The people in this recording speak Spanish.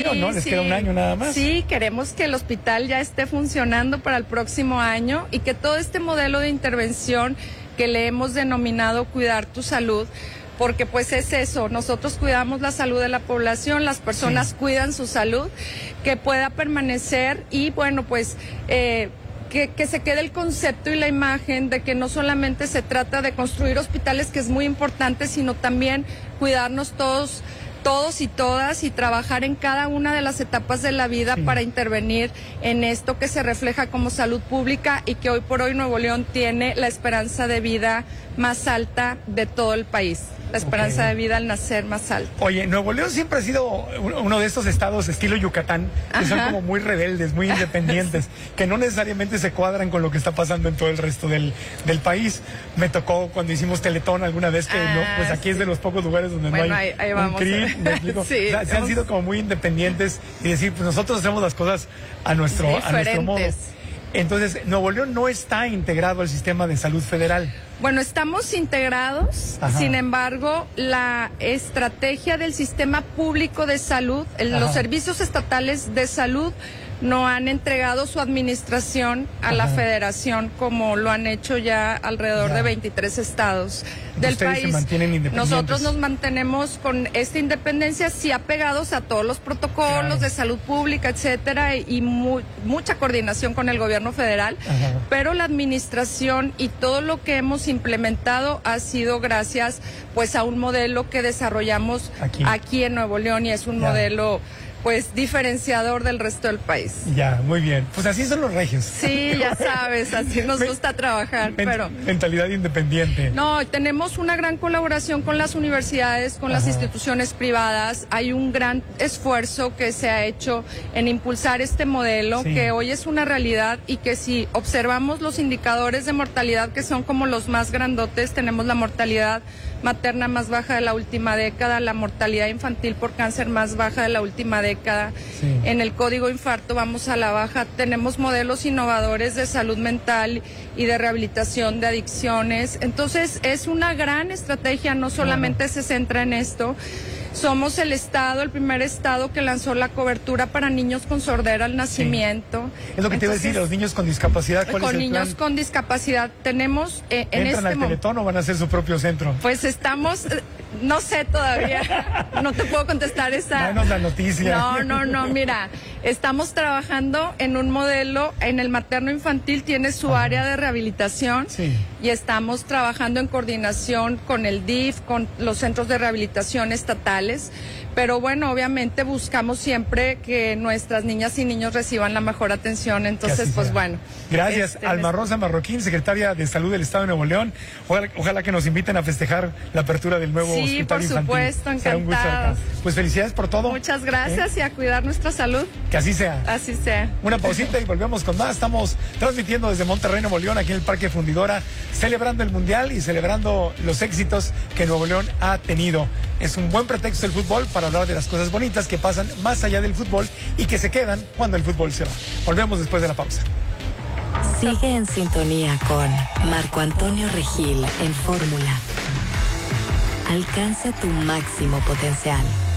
año, ¿no? Les queda un año nada más. Sí, queremos que el hospital ya esté funcionando para el próximo año y que todo este modelo de intervención que le hemos denominado Cuidar tu Salud, porque pues es eso, nosotros cuidamos la salud de la población, las personas cuidan su salud, que pueda permanecer y bueno, pues que se quede el concepto y la imagen de que no solamente se trata de construir hospitales, que es muy importante, sino también cuidarnos todos y todas y trabajar en cada una de las etapas de la vida para intervenir en esto que se refleja como salud pública y que hoy por hoy Nuevo León tiene la esperanza de vida más alta de todo el país. La esperanza de vida al nacer más alta. Oye, Nuevo León siempre ha sido uno de estos estados estilo Yucatán, que son como muy rebeldes, muy independientes, que no necesariamente se cuadran con lo que está pasando en todo el resto del país. Me tocó cuando hicimos Teletón alguna vez que no, pues aquí es de los pocos lugares donde no hay un CRIM, ¿me explico? Sí, o sea, se han sido como muy independientes y decir, pues nosotros hacemos las cosas a nuestro modo. Entonces, Nuevo León no está integrado al sistema de salud federal. Bueno, estamos integrados, sin embargo, la estrategia del sistema público de salud, los servicios estatales de salud no han entregado su administración a la federación como lo han hecho ya alrededor de 23 estados del país. Se mantienen independientes. Nosotros nos mantenemos con esta independencia, sí apegados a todos los protocolos de salud pública, etcétera, y mucha coordinación con el gobierno federal, pero la administración y todo lo que hemos implementado ha sido gracias pues a un modelo que desarrollamos aquí en Nuevo León y es un modelo pues diferenciador del resto del país. Ya, muy bien. Pues así son los regios. Sí, ya sabes, así nos gusta trabajar, pero... Mentalidad independiente. No, tenemos una gran colaboración con las universidades, con las instituciones privadas. Hay un gran esfuerzo que se ha hecho en impulsar este modelo, que hoy es una realidad y que si observamos los indicadores de mortalidad, que son como los más grandotes, tenemos la mortalidad materna más baja de la última década, la mortalidad infantil por cáncer más baja de la última década. En el código infarto vamos a la baja. Tenemos modelos innovadores de salud mental y de rehabilitación de adicciones. Entonces es una gran estrategia, no solamente se centra en esto. Somos el primer estado que lanzó la cobertura para niños con sordera al nacimiento. Es lo que te iba a decir, los niños con discapacidad, ¿cuál es el plan? Con niños con discapacidad tenemos ¿Entran al Teletón o van a hacer su propio centro? Pues estamos, no sé todavía, no te puedo contestar esa... Danos la noticia. No, mira, estamos trabajando en un modelo, en el materno infantil tiene su área de rehabilitación y estamos trabajando en coordinación con el DIF, con los centros de rehabilitación estatales, pero bueno, obviamente buscamos siempre que nuestras niñas y niños reciban la mejor atención, entonces pues bueno. Gracias, Alma Rosa Marroquín, secretaria de Salud del Estado de Nuevo León. Ojalá que nos inviten a festejar la apertura del nuevo hospital infantil. Sí, por supuesto, encantados. Pues felicidades por todo. Muchas gracias y a cuidar nuestra salud. Que así sea. Así sea. Una pausita y volvemos con más. Estamos transmitiendo desde Monterrey, Nuevo León, aquí en el Parque Fundidora, celebrando el Mundial y celebrando los éxitos que Nuevo León ha tenido. Es un buen pretexto el fútbol para hablar de las cosas bonitas que pasan más allá del fútbol y que se quedan cuando el fútbol se va. Volvemos después de la pausa. Sigue en sintonía con Marco Antonio Regil en Fórmula. Alcanza tu máximo potencial.